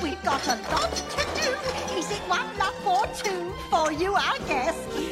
We've got a lot to do. Is it one love or two for you, I guess?